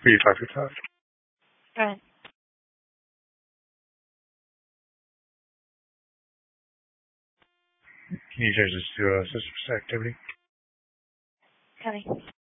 for your type of code. Right. Can you change this to suspicious activity? Copy.